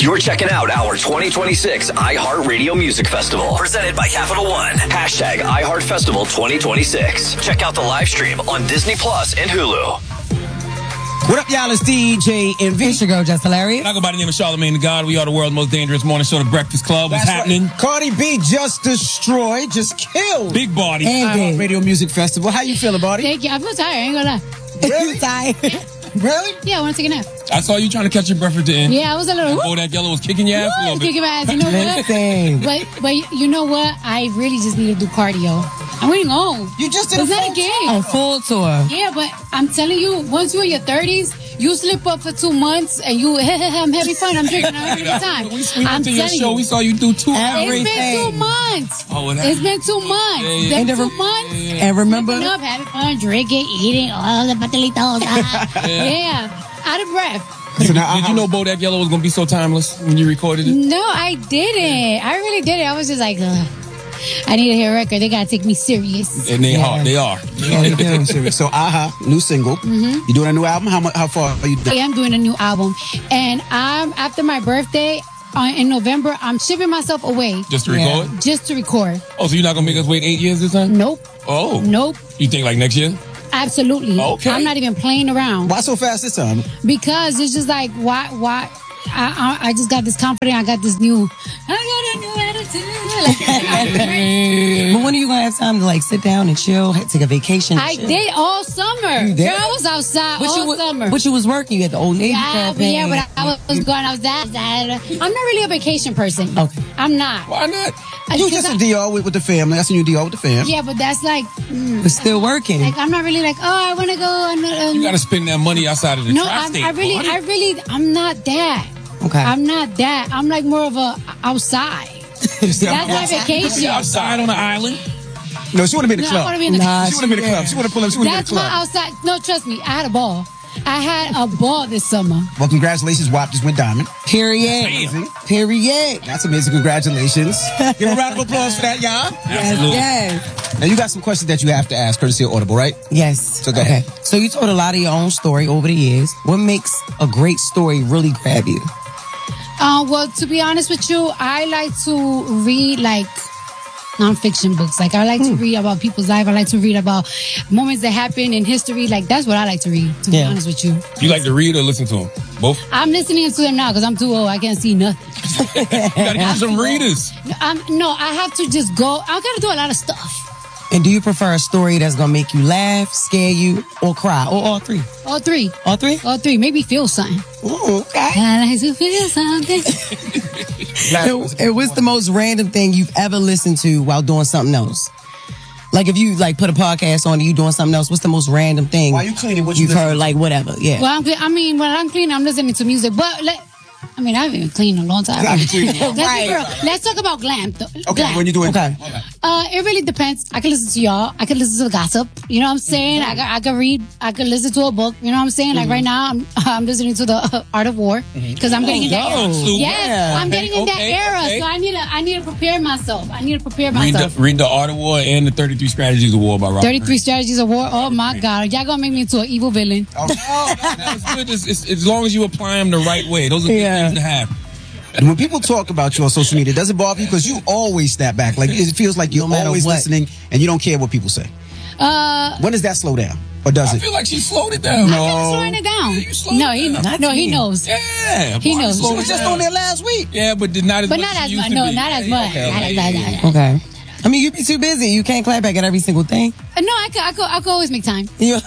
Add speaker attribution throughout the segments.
Speaker 1: You're checking out our 2026 iHeartRadio Music Festival, presented by Capital One. Hashtag iHeartFestival 2026. Check out the live stream on Disney Plus and Hulu.
Speaker 2: What up, y'all? It's DJ Envy.
Speaker 3: It's your girl, Just Hilarious.
Speaker 4: I go by the name of Charlamagne the God. We are the world's most dangerous morning show, The Breakfast Club. What's happening?
Speaker 2: Right. Cardi B just destroyed, just killed.
Speaker 4: Big body.
Speaker 2: iHeartRadio Music Festival. How you feeling, Body?
Speaker 5: Thank you. I feel tired. I ain't gonna lie.
Speaker 2: Really?
Speaker 3: tired?
Speaker 2: Really?
Speaker 5: Yeah, I want to take a nap.
Speaker 4: I saw you trying to catch your breath at the end.
Speaker 5: Yeah, I was a little.
Speaker 4: Bodak Yellow was kicking your ass a little bit.
Speaker 5: Kicking my ass. You know what?
Speaker 3: Listen.
Speaker 5: But you know what? I really just need to do cardio. I'm waiting on.
Speaker 2: You just did
Speaker 5: Was that a game?
Speaker 3: A full tour.
Speaker 5: Yeah, but I'm telling you, once you're in your 30s, you slip up for 2 months and you, I'm having fun. I'm drinking. I'm having a good time.
Speaker 4: We went to your show. We saw you do 2 hours.
Speaker 5: It's been 2 months.
Speaker 4: Oh,
Speaker 5: it's been 2 months.
Speaker 4: Yeah.
Speaker 5: It's been 2 months.
Speaker 3: And remember,
Speaker 5: Up, having fun, drinking, eating all the patelitos. Yeah, out of breath.
Speaker 4: Did you know Bodak Yellow was going to be so timeless when you recorded it?
Speaker 5: No, I didn't. I really didn't. I was just like, ugh. I need to hear a record. They gotta take me serious.
Speaker 4: And they are. They are.
Speaker 2: Yeah, they do. Serious. So, new single. You doing a new album? How far are you?
Speaker 5: I am doing a new album, and after my birthday in November, I'm shipping myself away
Speaker 4: Just to record?
Speaker 5: just to record.
Speaker 4: Oh, so you're not going to make us wait 8 years this time?
Speaker 5: Nope.
Speaker 4: Oh.
Speaker 5: Nope.
Speaker 4: You think like next year?
Speaker 5: Absolutely.
Speaker 4: Okay.
Speaker 5: I'm not even playing around.
Speaker 2: Why so fast this time?
Speaker 5: Because it's just like, why? I just got this confidence. I got a new attitude.
Speaker 3: but when are you gonna have time to like sit down and chill, take a vacation?
Speaker 5: I did all summer.
Speaker 3: You did?
Speaker 5: Girl, I was outside all summer.
Speaker 3: But you was working. You had the Old Navy campaign.
Speaker 5: Yeah, but I was going outside. I'm not really a vacation person.
Speaker 3: Okay.
Speaker 5: I'm not.
Speaker 4: Why not?
Speaker 2: You just in DR with the family. I seen you in DR with the fam.
Speaker 5: Yeah, but that's like,
Speaker 3: But still working.
Speaker 5: like I'm not really like, I want to go.
Speaker 4: You got to spend that money outside of the
Speaker 5: No,
Speaker 4: tri-state.
Speaker 5: I'm not that.
Speaker 3: Okay.
Speaker 5: I'm not that. I'm like more of a outside. That's my vacation.
Speaker 4: Outside on the island.
Speaker 2: No, she want to be in the
Speaker 5: No, I
Speaker 2: club.
Speaker 5: want to be in the
Speaker 2: She want to be in the club. She want to pull up. She want to be in the
Speaker 5: That's my
Speaker 2: club.
Speaker 5: outside. No, trust me. I had a ball. I had a ball this summer.
Speaker 2: Well, congratulations. WAP just went diamond.
Speaker 3: Period.
Speaker 4: Amazing.
Speaker 3: Period.
Speaker 2: That's amazing. Congratulations. Give a round of applause for that, y'all.
Speaker 4: Absolutely.
Speaker 3: Yes.
Speaker 2: Now, you got some questions that you have to ask, courtesy of Audible, right?
Speaker 3: Yes.
Speaker 2: So go ahead.
Speaker 3: So you told a lot of your own story over the years. What makes a great story really grab you?
Speaker 5: Well, to be honest with you, I like to read like nonfiction books. Like I like to read about people's life. I like to read about moments that happen in history. Like that's what I like to read. To be honest with you,
Speaker 4: You like to read or listen to them? Both?
Speaker 5: I'm listening to them now because I'm too old. I can't see nothing.
Speaker 4: You got to get some readers.
Speaker 5: No, I have to just go. I got to do a lot of stuff.
Speaker 3: And do you prefer a story that's gonna make you laugh, scare you, or cry, or all three?
Speaker 5: All three.
Speaker 3: All three?
Speaker 5: All three. Maybe feel something.
Speaker 3: Ooh, okay.
Speaker 5: I like to feel something.
Speaker 3: And what's the most random thing you've ever listened to while doing something else? Like if you like put a podcast on and you doing something else, what's the most random thing?
Speaker 2: While you cleaning, what
Speaker 3: you've
Speaker 2: you
Speaker 3: heard? Like whatever, yeah.
Speaker 5: Well, when I'm cleaning, I'm listening to music. But I haven't even cleaned in a long time.
Speaker 2: Let's be real.
Speaker 5: Let's talk about glam.
Speaker 2: Okay,
Speaker 5: Glam.
Speaker 2: when you doing
Speaker 3: Okay.
Speaker 5: It really depends. I can listen to y'all. I can listen to the gossip. You know what I'm saying? I can read. I can listen to a book. You know what I'm saying? Like right now, I'm listening to the Art of War because I'm getting in that era. Yes, I'm getting in that era.
Speaker 4: Okay.
Speaker 5: So I need to prepare myself.
Speaker 4: Read the Art of War and the 33 Strategies of War by Robert
Speaker 5: 33 Strategies of War. Oh my God, y'all gonna make me into an evil villain.
Speaker 4: That's good. As long as you apply them the right way. Those are good things to have.
Speaker 2: And when people talk about you on social media, does it bother you? Because you always snap back. Like it feels like you're always listening and you don't care what people say. When does that slow down? Or does
Speaker 4: I
Speaker 2: it?
Speaker 4: feel like she slowed it down.
Speaker 5: I feel slowing it down. He knows.
Speaker 4: Yeah.
Speaker 5: He knows.
Speaker 2: She was just on there last week.
Speaker 4: Yeah, but not as much.
Speaker 5: Not as
Speaker 4: she used
Speaker 5: much.
Speaker 4: to
Speaker 5: No,
Speaker 4: be.
Speaker 5: not as much.
Speaker 3: Okay. I mean, you be too busy. You can't clap back at every single thing.
Speaker 5: No, I could always make time.
Speaker 3: Yeah.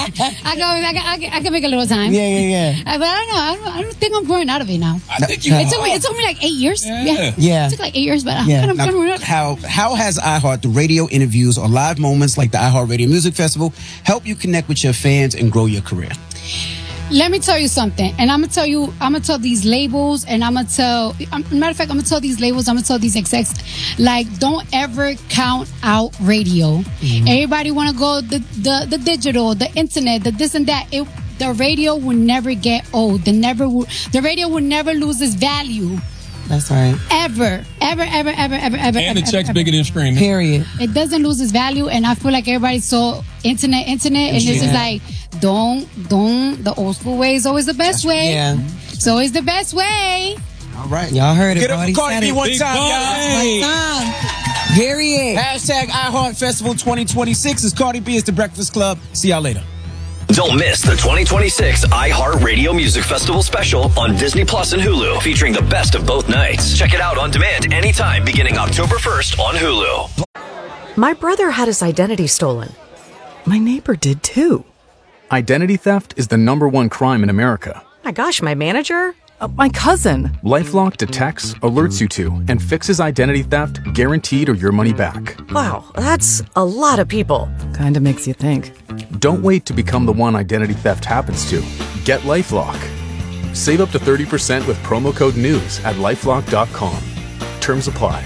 Speaker 5: I can make a little time.
Speaker 3: Yeah.
Speaker 5: But I don't know. I don't think I'm growing out of it now.
Speaker 4: I think you
Speaker 5: It took me like 8 years.
Speaker 3: Yeah.
Speaker 5: It took like 8 years, but I'm
Speaker 3: Yeah.
Speaker 5: kind of growing out.
Speaker 2: How has iHeart, the radio interviews or live moments like the iHeartRadio Music Festival, help you connect with your fans and grow your career?
Speaker 5: Let me tell you something, and I'm gonna tell these labels, and matter of fact, I'm gonna tell these labels, I'm gonna tell these execs, like, don't ever count out radio. Everybody wanna go the digital, the internet, the this and that. The radio will never get old. The radio will never lose its value.
Speaker 3: That's right.
Speaker 5: Ever.
Speaker 4: And the check's bigger than streaming.
Speaker 3: Period.
Speaker 5: It doesn't lose its value, and I feel like everybody's so internet, and it's just like, don't, the old school way is always the best way.
Speaker 3: Yeah.
Speaker 5: It's always the best way.
Speaker 2: All right.
Speaker 3: Y'all heard it.
Speaker 2: Get up for Cardi B one time,
Speaker 4: Big
Speaker 2: y'all.
Speaker 3: Period.
Speaker 2: Hashtag iHeart Festival 2026 is Cardi B is the Breakfast Club. See y'all later.
Speaker 1: Don't miss the 2026 iHeartRadio Music Festival special on Disney Plus and Hulu, featuring the best of both nights. Check it out on demand anytime beginning October 1st on Hulu.
Speaker 6: My brother had his identity stolen. My neighbor did too.
Speaker 7: Identity theft is the #1 crime in America.
Speaker 6: My gosh, my manager? My cousin.
Speaker 7: LifeLock detects, alerts you to, and fixes identity theft guaranteed or your money back.
Speaker 6: Wow, that's a lot of people. Kinda makes you think.
Speaker 7: Don't wait to become the one identity theft happens to. Get LifeLock. Save up to 30% with promo code NEWS at LifeLock.com. Terms apply.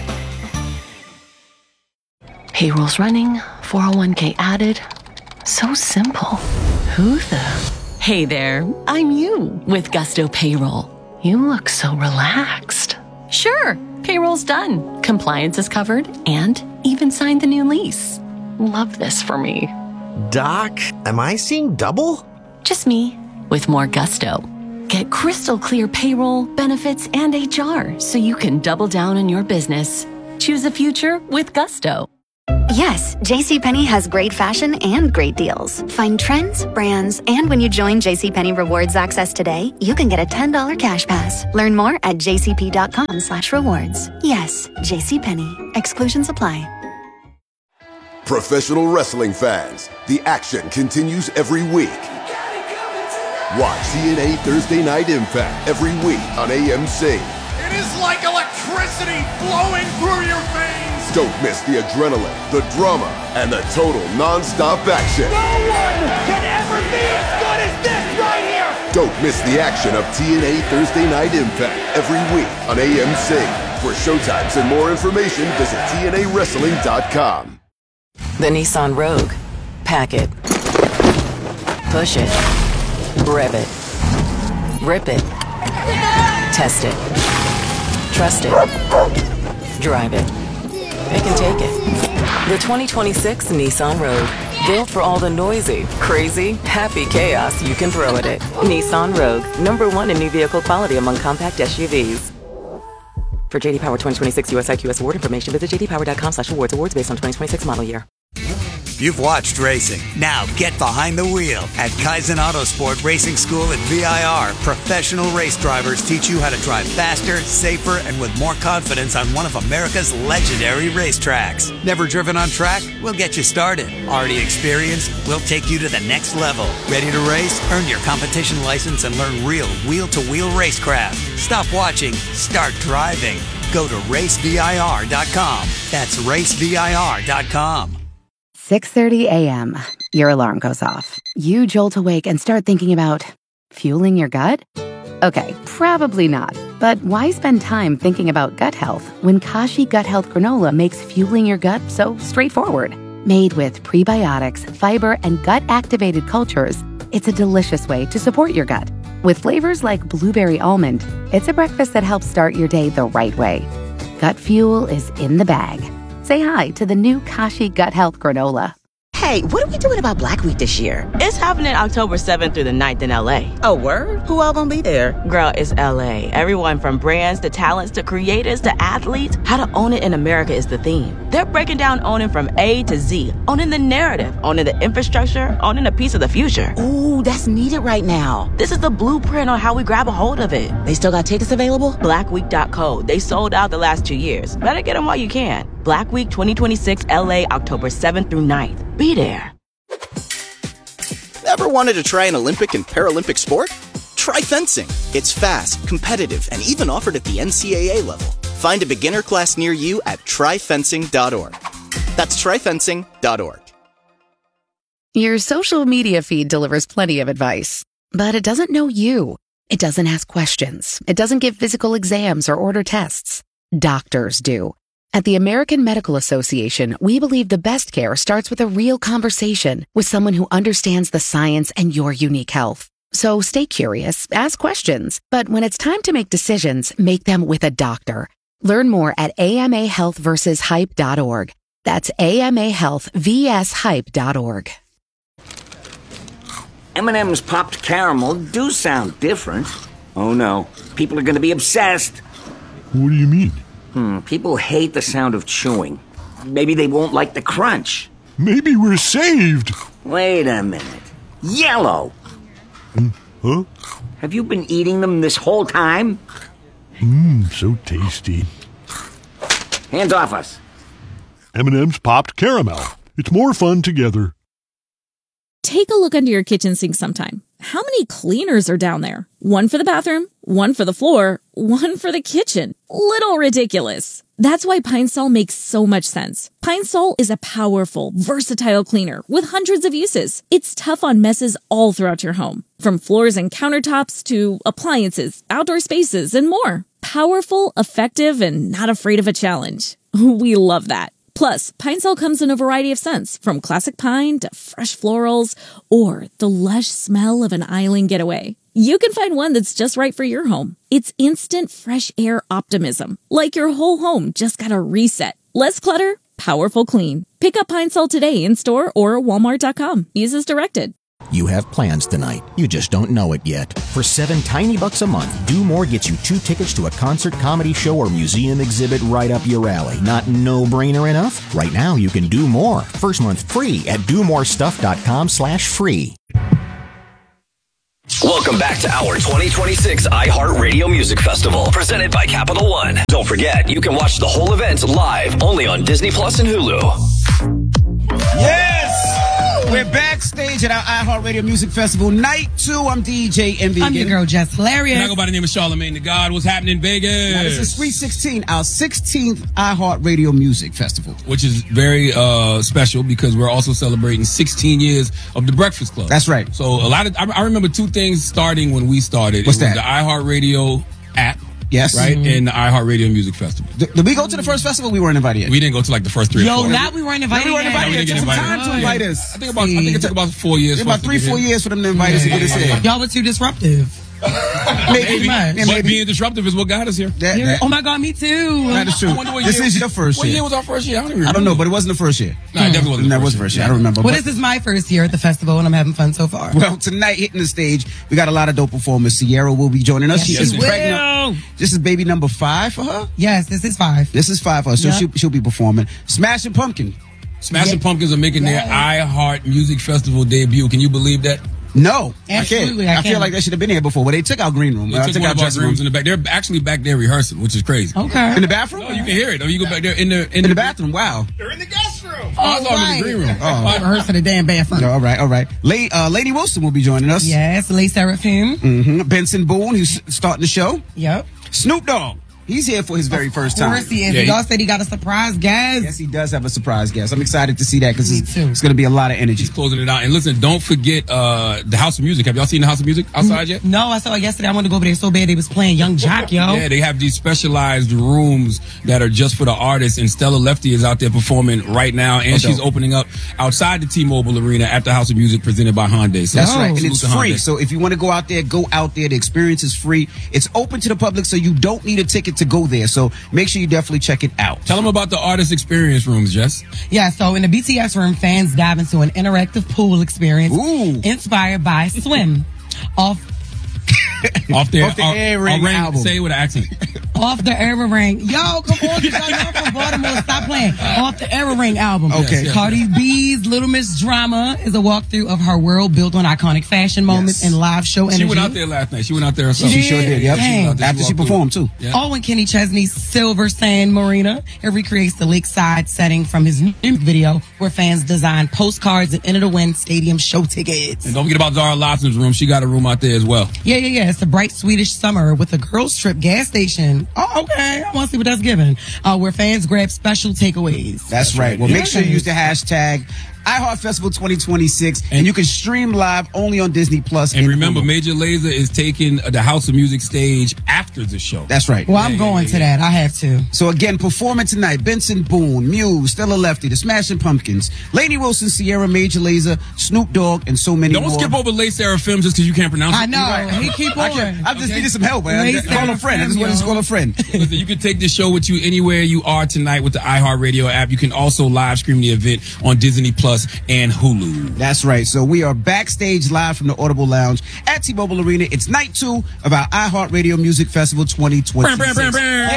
Speaker 8: Payroll's running, 401k added. So simple. Who the? Hey there, I'm you with Gusto Payroll. You look so relaxed. Sure, payroll's done. Compliance is covered and even signed the new lease. Love this for me.
Speaker 9: Doc, am I seeing double?
Speaker 8: Just me with more gusto. Get crystal clear payroll, benefits, and HR so you can double down on your business. Choose a future with Gusto.
Speaker 10: Yes, JCPenney has great fashion and great deals. Find trends, brands, and when you join JCPenney Rewards Access today, you can get a $10 cash pass. Learn more at jcp.com/rewards. Yes, JCPenney. Exclusions apply.
Speaker 11: Professional wrestling fans, the action continues every week. Watch TNA Thursday Night Impact every week on AMC.
Speaker 12: It is like electricity flowing through your veins.
Speaker 11: Don't miss the adrenaline, the drama, and the total non-stop action.
Speaker 12: No one can ever be as good as this right here.
Speaker 11: Don't miss the action of TNA Thursday Night Impact every week on AMC. For showtimes and more information, visit TNAWrestling.com.
Speaker 13: The Nissan Rogue. Pack it. Push it. Rev it. Rip it. Test it. Trust it. Drive it. They can take it. The 2026 Nissan Rogue. Built for all the noisy, crazy, happy chaos you can throw at it. Nissan Rogue. #1 in new vehicle quality among compact SUVs. For JD Power 2026 US IQS award information, visit jdpower.com/awards. Awards based on 2026 model year.
Speaker 14: You've watched racing. Now get behind the wheel at Kaizen Autosport Racing School at VIR. Professional race drivers teach you how to drive faster, safer, and with more confidence on one of America's legendary racetracks. Never driven on track? We'll get you started. Already experienced? We'll take you to the next level. Ready to race? Earn your competition license and learn real wheel-to-wheel racecraft. Stop watching. Start driving. Go to racevir.com. That's racevir.com.
Speaker 15: 6:30 a.m. Your alarm goes off. You jolt awake and start thinking about fueling your gut? Okay, probably not. But why spend time thinking about gut health when Kashi Gut Health Granola makes fueling your gut so straightforward? Made with prebiotics, fiber, and gut-activated cultures, it's a delicious way to support your gut. With flavors like blueberry almond, it's a breakfast that helps start your day the right way. Gut fuel is in the bag. Say hi to the new Kashi Gut Health Granola.
Speaker 16: Hey, what are we doing about Black Week this year?
Speaker 17: It's happening October 7th through the 9th in LA.
Speaker 16: Oh, word? Who all gonna be there?
Speaker 17: Girl, it's LA. Everyone from brands to talents to creators to athletes. How to own it in America is the theme. They're breaking down owning from A to Z. Owning the narrative, owning the infrastructure, owning a piece of the future.
Speaker 16: Ooh, that's needed right now.
Speaker 17: This is the blueprint on how we grab a hold of it.
Speaker 16: They still got tickets available?
Speaker 17: Blackweek.co. They sold out the last 2 years. Better get them while you can. Black Week 2026 LA, October 7th through 9th. Be there.
Speaker 18: Ever wanted to try an Olympic and Paralympic sport? Try fencing. It's fast, competitive, and even offered at the NCAA level. Find a beginner class near you at tryfencing.org. That's tryfencing.org.
Speaker 15: Your social media feed delivers plenty of advice, but it doesn't know you. It doesn't ask questions. It doesn't give physical exams or order tests. Doctors do. At the American Medical Association, we believe the best care starts with a real conversation with someone who understands the science and your unique health. So stay curious, ask questions, but when it's time to make decisions, make them with a doctor. Learn more at amahealthversushype.org. That's amahealthvshype.org.
Speaker 19: M&M's popped caramel do sound different. Oh no, people are going to be obsessed. What do you mean?
Speaker 20: People hate the sound of chewing. Maybe they won't like the crunch.
Speaker 19: Maybe we're saved.
Speaker 20: Wait a minute. Yellow!
Speaker 19: Huh?
Speaker 20: Have you been eating them this whole time?
Speaker 19: So tasty.
Speaker 20: Hands off us.
Speaker 19: M&M's popped caramel. It's more fun together.
Speaker 21: Take a look under your kitchen sink sometime. How many cleaners are down there? One for the bathroom, one for the floor, one for the kitchen. Little ridiculous. That's why Pine Sol makes so much sense. Pine Sol is a powerful, versatile cleaner with hundreds of uses. It's tough on messes all throughout your home, from floors and countertops to appliances, outdoor spaces, and more. Powerful, effective, and not afraid of a challenge. We love that. Plus, Pine Sol comes in a variety of scents, from classic pine to fresh florals, or the lush smell of an island getaway. You can find one that's just right for your home. It's instant fresh air optimism, like your whole home just got a reset. Less clutter, powerful clean. Pick up Pine Sol today in store or Walmart.com. Use as directed.
Speaker 22: You have plans tonight. You just don't know it yet. For $7 tiny bucks a month, Do More gets you 2 tickets to a concert, comedy show, or museum exhibit right up your alley. Not no-brainer enough? Right now, you can do more. First month free at domorestuff.com/free.
Speaker 1: Welcome back to our 2026 iHeartRadio Music Festival, presented by Capital One. Don't forget, you can watch the whole event live only on Disney Plus and Hulu.
Speaker 2: Yes! We're backstage at our iHeartRadio Music Festival, night 2. I'm DJ Envy.
Speaker 3: I'm your girl, Jess Hilarious.
Speaker 4: And I go by the name of Charlamagne the God. What's happening in Vegas?
Speaker 2: Now, this is Sweet 16, our 16th iHeartRadio Music Festival.
Speaker 4: Which is very special because we're also celebrating 16 years of the Breakfast Club.
Speaker 2: That's right.
Speaker 4: So I remember 2 things starting when we started.
Speaker 2: What's
Speaker 4: that?
Speaker 2: The
Speaker 4: iHeartRadio app.
Speaker 2: Yes.
Speaker 4: Right? And the iHeartRadio Music Festival.
Speaker 2: Did we go to the first festival? We weren't invited yet.
Speaker 4: We didn't go to like the first 3 or 4.
Speaker 3: Now we weren't invited yet.
Speaker 2: It took some time to invite us.
Speaker 4: I think it took about 4 years.
Speaker 2: About 3-4 years for them to invite us to get us in.
Speaker 3: Y'all were too disruptive.
Speaker 4: Maybe. But being disruptive is what got us here.
Speaker 3: Oh my God, me too.
Speaker 2: That is true. This is your first year.
Speaker 4: What year was our first year?
Speaker 2: I don't know, but it wasn't the first year.
Speaker 4: No, it definitely wasn't.
Speaker 2: That was the first year. I don't remember.
Speaker 3: Well, this is my first year at the festival, and I'm having fun so far.
Speaker 2: Well, tonight, hitting the stage, we got a lot of dope performers. Sierra will be joining us.
Speaker 3: Yes,
Speaker 2: She is pregnant. This is baby number 5 for her?
Speaker 3: Yes, this is 5.
Speaker 2: This is 5 for her, so she'll be performing. Smashing Pumpkin.
Speaker 4: Smashing Pumpkins are making their iHeart Music Festival debut. Can you believe that?
Speaker 2: No,
Speaker 3: absolutely.
Speaker 2: I feel like they should have been here before. Well, they took our green room.
Speaker 4: They took one of our rooms in the back. They're actually back there rehearsing, which is crazy.
Speaker 3: Okay.
Speaker 2: In the bathroom?
Speaker 4: No, you can hear it. Oh, you go back there in the
Speaker 2: bathroom. Wow.
Speaker 12: They're in the guest room.
Speaker 4: Oh, I thought it was the green room.
Speaker 3: I rehearsed in the damn bathroom.
Speaker 2: All right. Lady Wilson will be joining us.
Speaker 3: Yes, Lee Seraphim.
Speaker 2: Mm-hmm. Benson Boone, who's starting the show.
Speaker 3: Yep.
Speaker 2: Snoop Dogg. He's here for his very first time.
Speaker 3: Of course he is. Y'all said he got a surprise guest.
Speaker 2: Yes, he does have a surprise guest. I'm excited to see that because it's going to be a lot of energy.
Speaker 4: He's closing it out. And listen, don't forget the House of Music. Have y'all seen the House of Music outside yet?
Speaker 3: No, I saw it yesterday. I wanted to go over there so bad. They was playing Young Jock, yo.
Speaker 4: Yeah, they have these specialized rooms that are just for the artists. And Stella Lefty is out there performing right now. And she's opening up outside the T-Mobile Arena at the House of Music presented by Hyundai. So
Speaker 2: that's right. And it's free. So if you want to go out there, go out there. The experience is free. It's open to the public, so you don't need a ticket to go there. So make sure you definitely check it out.
Speaker 4: Tell them about the artist experience rooms, Jess.
Speaker 3: Yeah, so in the BTS room, fans dive into an interactive pool experience inspired by Swim off
Speaker 4: their
Speaker 2: Air Ring album.
Speaker 4: Say it with an accent.
Speaker 3: Off the Air Ring. Yo, come on, y'all from Baltimore. Stop playing. Off the Air Ring album.
Speaker 2: Okay.
Speaker 3: Cardi B's Little Miss Drama is a walkthrough of her world built on iconic fashion moments and live show energy.
Speaker 4: She went out there last night. She went out there herself.
Speaker 2: She sure did. Yep. After she performed too.
Speaker 4: Yeah.
Speaker 3: Oh, and Kenny Chesney's Silver Sand Marina. It recreates the lakeside setting from his new video, where fans design postcards and enter to win stadium show tickets.
Speaker 4: And don't forget about Zara Larsson's room. She got a room out there as well.
Speaker 3: Yeah. It's a bright Swedish summer with a girls trip gas station. Oh, okay. I want to see what that's giving. Where fans grab special takeaways.
Speaker 2: That's right. Well, make sure you use the hashtag iHeart Festival 2026, and you can stream live only on Disney Plus.
Speaker 4: And remember, Major Lazer is taking the House of Music stage after the show.
Speaker 2: That's right.
Speaker 3: Well, I'm going to that. I have to.
Speaker 2: So again, performing tonight: Benson Boone, Muse, Stella Lefty, The Smashing Pumpkins, Lainey Wilson, Sierra, Major Lazer, Snoop Dogg, and so many more.
Speaker 4: Don't skip over Lay Seraphim just because you can't pronounce it.
Speaker 3: I know.
Speaker 2: Right.
Speaker 3: He keep on.
Speaker 2: I just needed some help, man. Call a friend. I just wanted to call a friend.
Speaker 4: Listen, you can take this show with you anywhere you are tonight with the iHeartRadio app. You can also live stream the event on Disney Plus and Hulu.
Speaker 2: That's right. So we are backstage live from the Audible Lounge at T-Mobile Arena. It's night 2 of our iHeartRadio Music Festival 2026.